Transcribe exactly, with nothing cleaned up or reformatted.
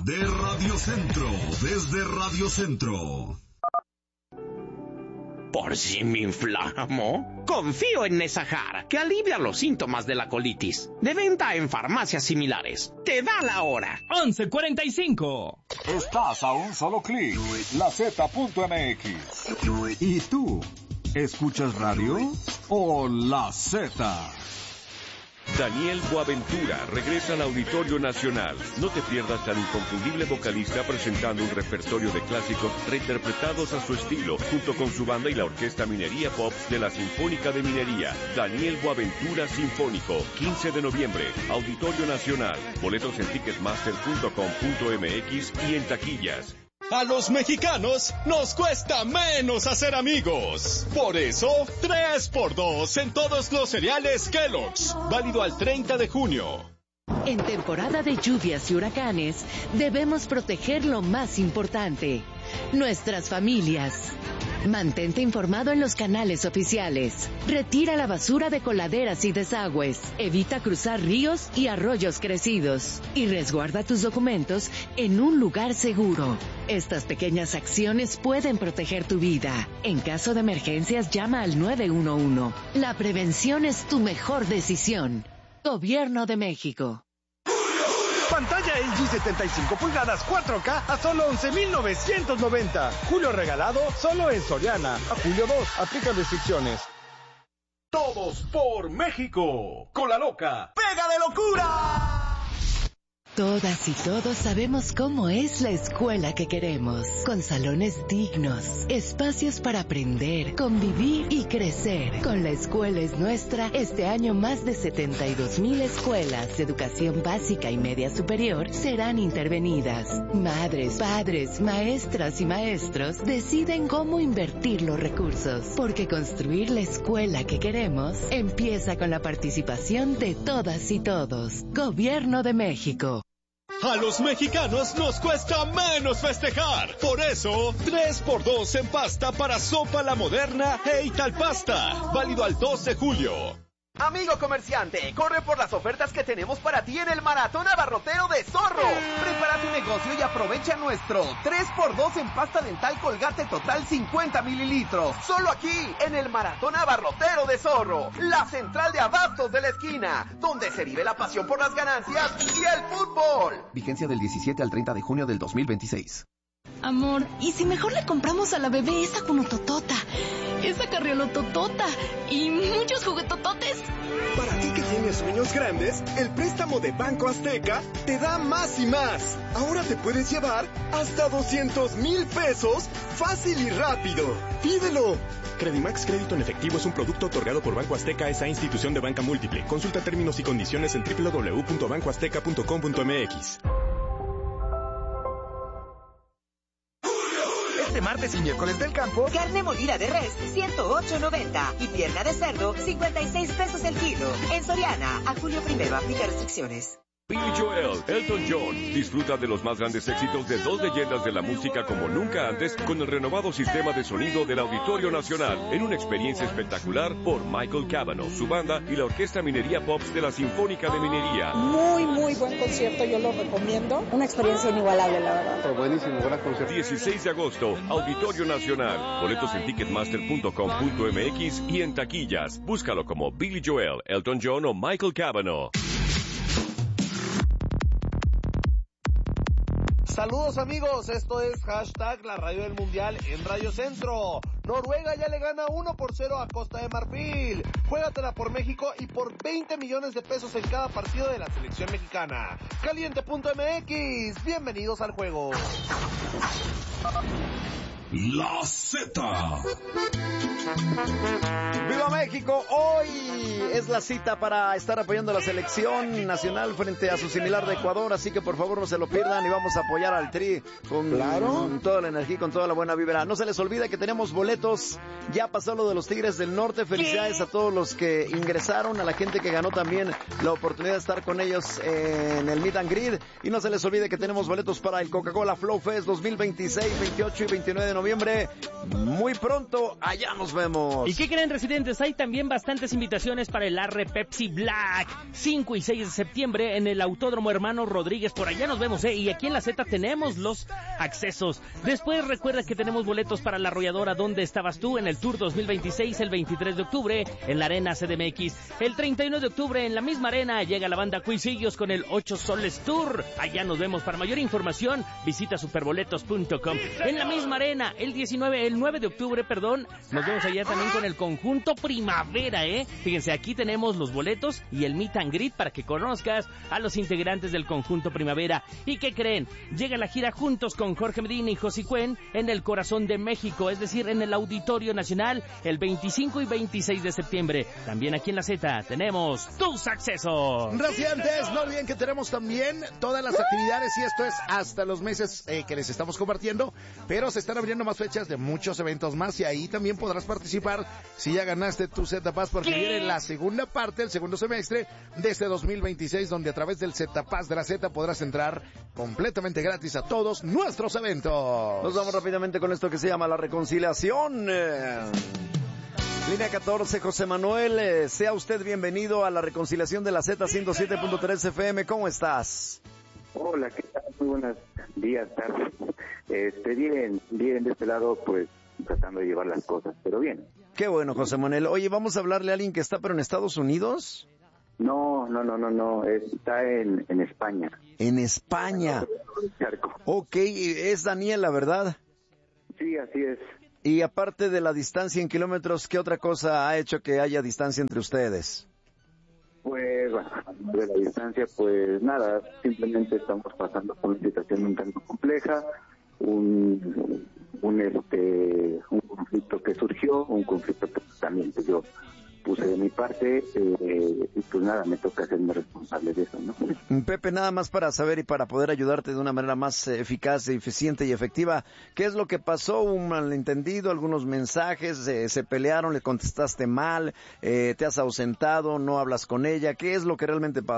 de Radio Centro, desde Radio Centro. ¿Por si me inflamo? Confío en Nesajar, que alivia los síntomas de la colitis. De venta en farmacias similares. Te da la hora. once cuarenta y cinco. Estás a un solo clic. La Z punto M X. ¿Y tú? ¿Escuchas radio o La Z? Daniel Boaventura regresa al Auditorio Nacional. No te pierdas al inconfundible vocalista presentando un repertorio de clásicos reinterpretados a su estilo, junto con su banda y la Orquesta Minería Pops de la Sinfónica de Minería. Daniel Boaventura Sinfónico, quince de noviembre, Auditorio Nacional. Boletos en ticketmaster punto com punto m x y en taquillas. A los mexicanos nos cuesta menos hacer amigos. Por eso, tres por dos en todos los cereales Kellogg's. Válido al treinta de junio. En temporada de lluvias y huracanes, debemos proteger lo más importante: nuestras familias. Mantente informado en los canales oficiales. Retira la basura de coladeras y desagües. Evita cruzar ríos y arroyos crecidos. Y resguarda tus documentos en un lugar seguro. Estas pequeñas acciones pueden proteger tu vida. En caso de emergencias, llama al nueve uno uno. La prevención es tu mejor decisión. Gobierno de México. Pantalla L G setenta y cinco pulgadas cuatro K a solo once mil novecientos noventa. Julio regalado solo en Soriana. A julio dos. Aplica restricciones. Todos por México. Con la loca. ¡Pega de locura! Todas y todos sabemos cómo es la escuela que queremos, con salones dignos, espacios para aprender, convivir y crecer. Con La Escuela es Nuestra, este año más de setenta y dos mil escuelas de educación básica y media superior serán intervenidas. Madres, padres, maestras y maestros deciden cómo invertir los recursos, porque construir la escuela que queremos empieza con la participación de todas y todos. Gobierno de México. A los mexicanos nos cuesta menos festejar. Por eso, tres por dos en pasta para Sopa La Moderna e Italpasta. Válido al dos de julio. Amigo comerciante, corre por las ofertas que tenemos para ti en el Maratón Abarrotero de Zorro. Prepara tu negocio y aprovecha nuestro tres por dos en pasta dental Colgate Total cincuenta mililitros. Solo aquí, en el Maratón Abarrotero de Zorro, la central de abastos de la esquina, donde se vive la pasión por las ganancias y el fútbol. Vigencia del diecisiete al treinta de junio del dos mil veintiséis. Amor, ¿y si mejor le compramos a la bebé esa cunototota, esa carriolototota y muchos juguetototes? Para ti que tienes sueños grandes, el préstamo de Banco Azteca te da más y más. Ahora te puedes llevar hasta doscientos mil pesos fácil y rápido. ¡Pídelo! Credimax Crédito en Efectivo es un producto otorgado por Banco Azteca, esa institución de banca múltiple. Consulta términos y condiciones en doble u doble u doble u punto banco azteca punto com punto m x. Este martes y miércoles del campo, carne molida de res, ciento ocho noventa y pierna de cerdo, cincuenta y seis pesos el kilo. En Soriana, a julio primero, aplica restricciones. Billy Joel, Elton John, disfruta de los más grandes éxitos de dos leyendas de la música como nunca antes con el renovado sistema de sonido del Auditorio Nacional, en una experiencia espectacular por Michael Cavanaugh, su banda y la Orquesta Minería Pops de la Sinfónica de Minería. Muy, muy buen concierto, yo lo recomiendo. Una experiencia inigualable, la verdad. Pero buenísimo, gran concierto. dieciséis de agosto, Auditorio Nacional. Boletos en ticketmaster punto com punto m x y en taquillas. Búscalo como Billy Joel, Elton John o Michael Cavanaugh. Saludos amigos, esto es hashtag la radio del mundial en Radio Centro. Noruega ya le gana uno por cero a Costa de Marfil. Juégatela por México y por veinte millones de pesos en cada partido de la selección mexicana. Caliente punto m x, bienvenidos al juego. La Z. ¡Viva México! Hoy es la cita para estar apoyando a la selección nacional frente a su similar de Ecuador, así que por favor no se lo pierdan y vamos a apoyar al Tri con, claro. con toda la energía y con toda la buena vibra. No se les olvide que tenemos boletos, ya pasó lo de los Tigres del Norte, felicidades a todos los que ingresaron, a la gente que ganó también la oportunidad de estar con ellos en el Meet and Greet, y no se les olvide que tenemos boletos para el Coca-Cola Flow Fest dos mil veintiséis, veintiocho y veintinueve de noviembre noviembre. Muy pronto, allá nos vemos. ¿Y qué creen, residentes? Hay también bastantes invitaciones para el Arre Pepsi Black. cinco y seis de septiembre en el Autódromo Hermano Rodríguez. Por allá nos vemos, ¿eh? Y aquí en la Z tenemos los accesos. Después recuerda que tenemos boletos para la arrolladora ¿Dónde estabas tú? En el Tour dos mil veintiséis, el veintitrés de octubre, en la Arena C D M X. El treinta y uno de octubre, en la misma arena, llega la banda Cuisillos con el Ocho Soles Tour. Allá nos vemos. Para mayor información, visita superboletos punto com. En la misma arena, el diecinueve, el nueve de octubre, perdón, nos vemos allá también con el Conjunto Primavera, ¿eh? Fíjense, aquí tenemos los boletos y el meet and greet para que conozcas a los integrantes del Conjunto Primavera. ¿Y qué creen? Llega la gira juntos con Jorge Medina y José Cuen en el corazón de México, es decir, en el Auditorio Nacional, el veinticinco y veintiséis de septiembre. También aquí en la Z tenemos tus accesos. Residentes, no olviden que tenemos también todas las actividades y esto es hasta los meses eh, que les estamos compartiendo, pero se están abriendo más fechas de muchos eventos más y ahí también podrás participar si ya ganaste tu Z Pass, porque ¿qué? Viene la segunda parte, el segundo semestre de este dos mil veintiséis, donde a través del Z Pass de la Z podrás entrar completamente gratis a todos nuestros eventos. Nos vamos rápidamente con esto que se llama la reconciliación. Eh... Línea catorce, José Manuel, eh, sea usted bienvenido a la reconciliación de la Z ciento siete punto tres F M. ¿Cómo estás? Hola, ¿qué tal? Muy buenos días, tardes. Este, bien, bien de este lado, pues tratando de llevar las cosas, pero bien. Qué bueno, José Manuel. Oye, ¿vamos a hablarle a alguien que está pero en Estados Unidos? No, no, no, no, no, está en, en España. En España. Ok, es Daniela, ¿verdad? Sí, así es. Y aparte de la distancia en kilómetros, ¿qué otra cosa ha hecho que haya distancia entre ustedes? Pues, bueno, de la distancia, pues nada, simplemente estamos pasando por una situación un tanto compleja, un, un este, un conflicto que surgió, un conflicto que también pues, yo puse de mi parte, eh, y pues nada, me toca hacerme responsable de eso, ¿no? Pepe, nada más para saber y para poder ayudarte de una manera más eficaz, eficiente y efectiva, ¿qué es lo que pasó? ¿Un malentendido? ¿Algunos mensajes? Eh, ¿Se pelearon? ¿Le contestaste mal? Eh, ¿Te has ausentado? ¿No hablas con ella? ¿Qué es lo que realmente pasó?